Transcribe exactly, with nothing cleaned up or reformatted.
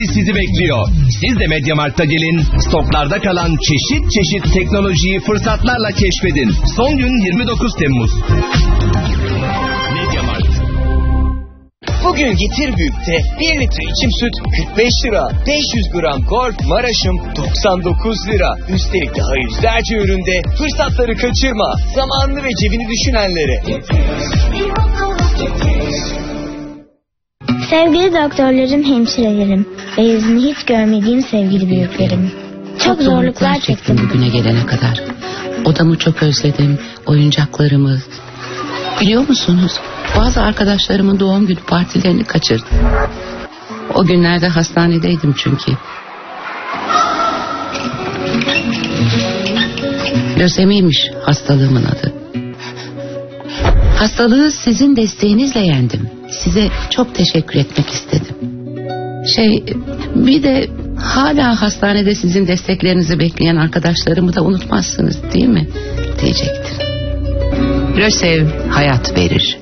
sizi bekliyor. Siz de MediaMarkt'a gelin, stoklarda kalan çeşit çeşit teknolojiyi fırsatlarla keşfedin. Son gün yirmi dokuz Temmuz. MediaMarkt. Bugün Getir Büyük'te bir litre içim süt kırk beş lira, beş yüz gram Golf Maraş'ım doksan dokuz lira. Üstelik daha yüzlerce üründe fırsatları kaçırma. Zamanını ve cebini düşünenlere. Sevgili doktorlarım, hemşirelerim ve yüzünü hiç görmediğim sevgili büyüklerim. Çok, çok zorluklar çektim bugüne gelene kadar. Odamı çok özledim, oyuncaklarımı. Biliyor musunuz? Bazı arkadaşlarımın doğum günü partilerini kaçırdım. O günlerde hastanedeydim çünkü. Lösemiymiş hastalığımın adı. Hastalığı sizin desteğinizle yendim. Size çok teşekkür etmek istedim. Şey, bir de hala hastanede sizin desteklerinizi bekleyen arkadaşlarımı da unutmazsınız değil mi? Diyecektim. Lösev hayat verir.